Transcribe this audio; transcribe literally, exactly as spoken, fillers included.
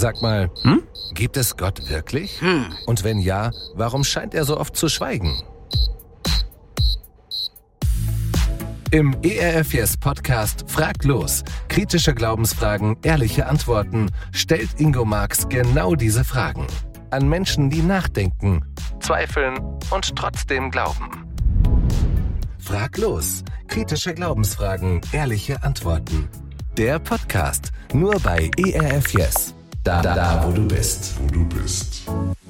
Sag mal, Hm? gibt es Gott wirklich? Hm. Und wenn ja, warum scheint er so oft zu schweigen? Im E R F Yes Podcast Frag los. Kritische Glaubensfragen, ehrliche Antworten stellt Ingo Marx genau diese Fragen. An Menschen, die nachdenken, zweifeln und trotzdem glauben. Frag los. Kritische Glaubensfragen, ehrliche Antworten. Der Podcast nur bei E R F Yes. Da, da, da, wo du bist. Wo du bist.